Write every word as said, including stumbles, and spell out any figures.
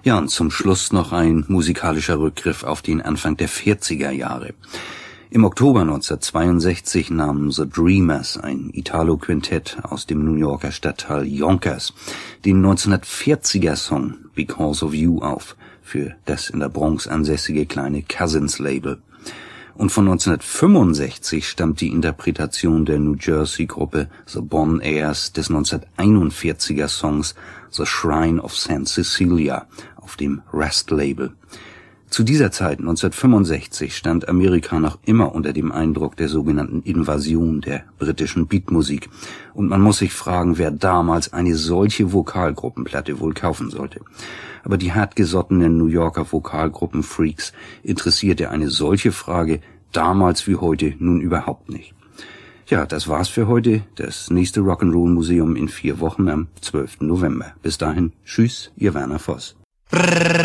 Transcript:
Ja, und zum Schluss noch ein musikalischer Rückgriff auf den Anfang der vierziger Jahre. Im Oktober neunzehnhundertzweiundsechzig nahmen The Dreamers, ein Italo-Quintett aus dem New Yorker Stadtteil Yonkers, den neunzehnhundertvierziger Song Because of You auf, für das in der Bronx ansässige kleine Cousins-Label. Und von neunzehnhundertfünfundsechzig stammt die Interpretation der New Jersey-Gruppe The Bon Airs des neunzehnhunderteinundvierziger Songs The Shrine of Saint Cecilia auf dem Rust-Label. Zu dieser Zeit, neunzehnhundertfünfundsechzig, stand Amerika noch immer unter dem Eindruck der sogenannten Invasion der britischen Beatmusik. Und man muss sich fragen, wer damals eine solche Vokalgruppenplatte wohl kaufen sollte. Aber die hartgesottenen New Yorker Vokalgruppenfreaks interessierte eine solche Frage damals wie heute nun überhaupt nicht. Ja, das war's für heute. Das nächste Rock'n'Roll Museum in vier Wochen am zwölften November. Bis dahin, tschüss, ihr Werner Voss.